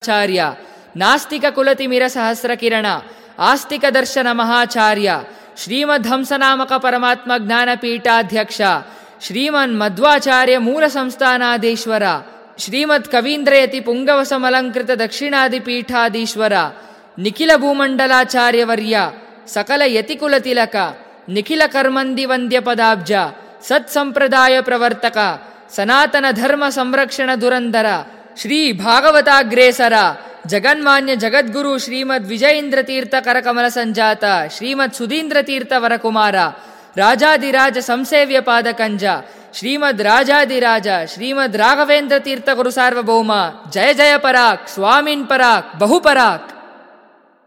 ಮಹಾಚಾರ್ಯ, ನಾಸ್ತಿಕ ಕುಲತಿಮಿರ ಸಹಸ್ರ ಕಿರಣ, ಆಸ್ತಿಕ ದರ್ಶನ ಮಹಾಚಾರ್ಯ, ಶ್ರೀಮದ್ ಹಂಸನಾಮಕ ಪರಮಾತ್ಮ ಜ್ಞಾನಪೀಠಾಧ್ಯಕ್ಷ, ಶ್ರೀಮನ್ ಮಧ್ವಾಚಾರ್ಯ ಮೂಲ ಸಂಸ್ಥಾನಾಧೀಶ್ವರ, ಶ್ರೀಮದ್ ಕವೀಂದ್ರಯತಿ ಪುಂಗವ ಸಮಲಂಕೃತ ದಕ್ಷಿಣಾದಿಪೀಠಾಧೀಶ್ವರ, ನಿಖಿಲ ಭೂಮಂಡಲಾಚಾರ್ಯವರ್ಯ, ಸಕಲ ಯತಿಕುಲ ತಿಲಕ, ನಿಖಿಲ ಕರ್ಮಂದಿ ವಂದ್ಯ ಪದಾಬ್ಜ, ಸತ್ಸಂಪ್ರದಾಯ ಪ್ರವರ್ತಕ, ಸನಾತನ ಧರ್ಮ ಸಂರಕ್ಷಣ ದುರಂದರ, ಶ್ರೀ ಭಾಗವತಾಗ್ರೇಸರ, ಜಗನ್ಮಾನ್ಯ ಜಗದ್ಗುರು ಶ್ರೀಮದ್ ವಿಜಯೇಂದ್ರ ತೀರ್ಥ ಕರಕಮಲ ಸಂಜಾತ, ಶ್ರೀಮದ್ ಸುಧೀಂದ್ರ ತೀರ್ಥ ವರಕುಮಾರ, ರಾಜಾದಿರಾಜ ಸಂಸೇವ್ಯ ಪಾದಕಂಜ, ಶ್ರೀಮದ್ ರಾಜಾದಿರಾಜ ಶ್ರೀಮದ್ ರಾಘವೇಂದ್ರ ತೀರ್ಥ ಗುರು ಸಾರ್ವಭೌಮ, ಜಯ ಜಯ ಪರಾಕ್, ಸ್ವಾಮಿನ್ ಪರಾಕ್, ಬಹುಪರಾಕ್.